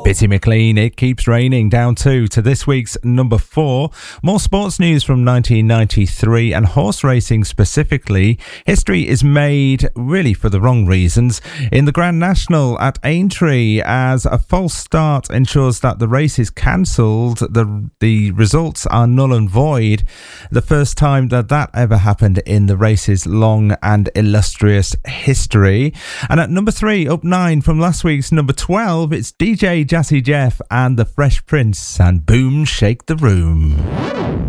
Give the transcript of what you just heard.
Bitty McLean, It Keeps Raining, down 2 to this week's number 4. More sports news from 1993 and horse racing specifically. History is made really for the wrong reasons in the Grand National at Aintree, as a false start ensures that the race is cancelled. The results are null and void. The first time that ever happened in the race's long and illustrious history. And at number 3, up 9 from last week's number 12, it's DJ Jazzy Jeff and the Fresh Prince and Boom Shake the Room.